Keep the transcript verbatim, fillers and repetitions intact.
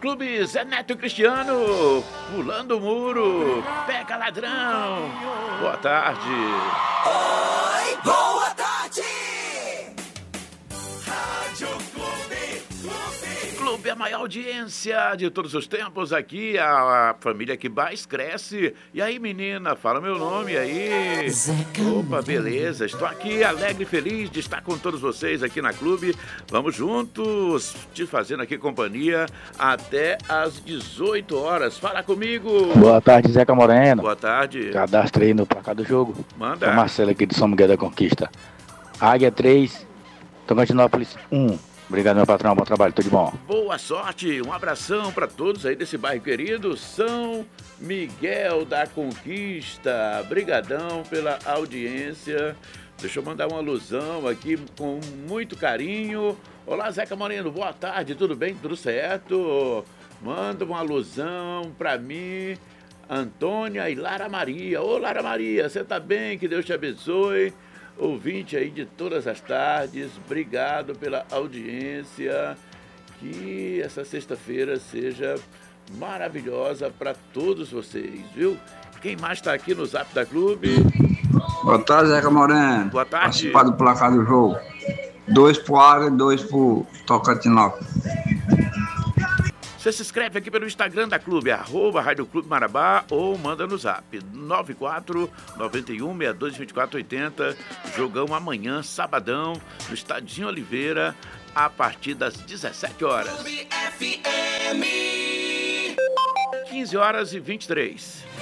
Clube Zé Neto e Cristiano, pulando o muro, pega ladrão. Boa tarde. Oi, boa tarde. Rádio Clube, Clube. Clube, a maior audiência de todos os tempos aqui, a, a família que mais cresce. E aí, menina, fala meu nome aí. Opa, beleza, estou aqui alegre e feliz de estar com todos vocês aqui na Clube. Vamos juntos, te fazendo aqui companhia até às dezoito horas. Fala comigo. Boa tarde, Zeca Moreno. Boa tarde. Cadastre aí no placar do jogo. Manda. É o Marcelo aqui de São Miguel da Conquista. Águia três, Tocantinópolis um. Obrigado, meu patrão. Bom trabalho, tudo de bom. Boa sorte, um abração para todos aí desse bairro querido, São Miguel da Conquista. Brigadão pela audiência. Deixa eu mandar uma alusão aqui com muito carinho. Olá, Zeca Moreno, boa tarde, tudo bem? Tudo certo? Manda uma alusão para mim, Antônia e Lara Maria. Ô, Lara Maria, você tá bem? Que Deus te abençoe. Ouvinte aí de todas as tardes, obrigado pela audiência, que essa sexta-feira seja maravilhosa para todos vocês, viu? Quem mais está aqui no Zap da Clube? Boa tarde, Zeca Moreno. Boa tarde. Participar do placar do jogo. Dois pro Águia, dois pro Tocantinópolis. Você se inscreve aqui pelo Instagram da Clube, arroba Rádio Clube Marabá, ou manda no Zap, nove quatro nove um seis dois dois quatro oito zero. Jogão amanhã, sabadão, no Estadinho Oliveira, a partir das dezessete horas. Clube F M. quinze horas e vinte e três.